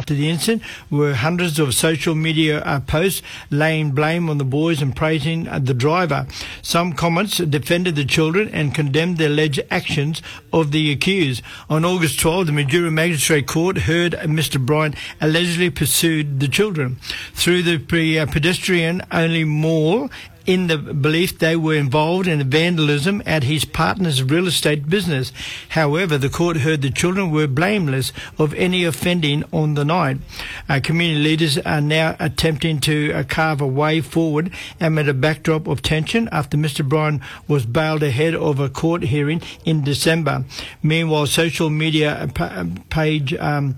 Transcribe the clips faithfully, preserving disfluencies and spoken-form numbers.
after the incident were hundreds of social media uh, posts laying blame on the boys and praising uh, the driver. Some comments defended the children and condemned the alleged actions of the accused. On August twelfth, the Mildura Magistrate Court heard Mister Bryant allegedly pursued the children through the pre- uh, pedestrian-only mall in the belief they were involved in vandalism at his partner's real estate business. However, the court heard the children were blameless of any offending on the night. Uh, community leaders are now attempting to uh, carve a way forward amid a backdrop of tension after Mister Bryan was bailed ahead of a court hearing in December. Meanwhile, social media page um,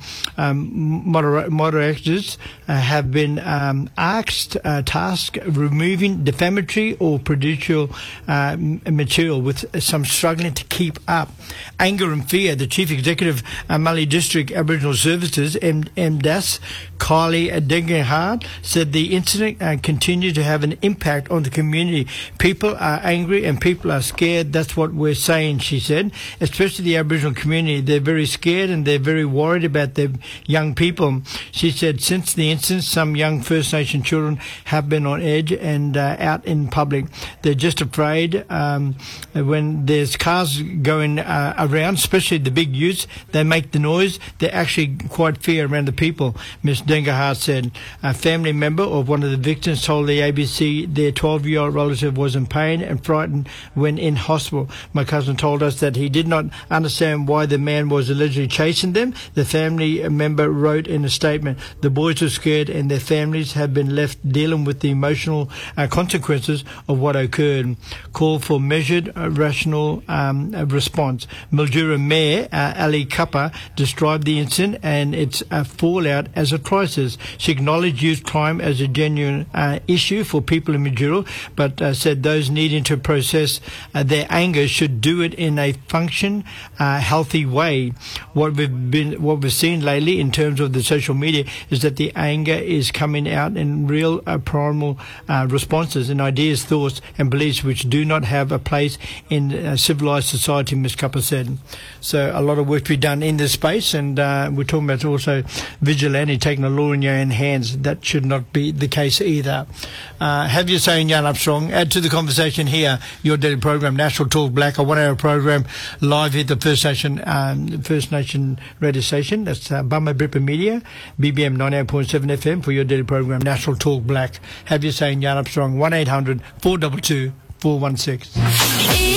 um, moder- moderators uh, have been um, asked, uh, tasked removing defamatory or prejudicial uh, material, with some struggling to keep up. Anger and fear. The Chief Executive of Mallee District Aboriginal Services, M D A S, Kylie Degenhardt, said the incident uh, continued to have an impact on the community. People are angry and people are scared. That's what we're saying, she said, especially the Aboriginal community. They're very scared and they're very worried about their young people. She said since the incident, some young First Nation children have been on edge and uh, out in public. They're just afraid um, when there's cars going uh, around, especially the big youths, they make the noise. They actually quite fear around the people, Miz Degenhardt said. A family member of one of the victims told the A B C their twelve-year-old relative was in pain and frightened when in hospital. My cousin told us that he did not understand why the man was allegedly chasing them. The family member wrote in a statement, the boys were scared and their families have been left dealing with the emotional uh, consequences of what occurred. Call for measured, uh, rational um, uh, response. Mildura Mayor uh, Ali Kappa described the incident and its uh, fallout as a crisis. She acknowledged youth crime as a genuine uh, issue for people in Mildura, but uh, said those needing to process uh, their anger should do it in a function, uh, healthy way. What we've been, what we've seen lately in terms of the social media is that the anger is coming out in real uh, primal uh, responses and ideas, thoughts and beliefs which do not have a place in a civilised society, Miz Kappa said. So a lot of work to be done in this space, and uh, we're talking about also vigilante taking the law in your own hands. That should not be the case either. Uh, have your say in Jan Armstrong. Add to the conversation here, your daily program, National Talk Black, a one-hour program live here at the First Nation, um, First Nation radio station. That's uh, Bama Bripper Media, B B M ninety-eight point seven F M for your daily program, National Talk Black. Have your say in Jan Armstrong, one eight hundred four two two four one six.